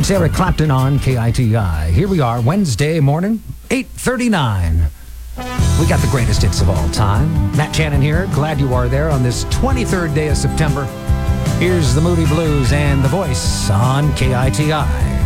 It's Eric Clapton on KITI. Here we are, Wednesday morning, 8:39. We got the greatest hits of all time. Matt Shannon here. Glad you are there on this 23rd day of September. Here's the Moody Blues and The Voice on KITI.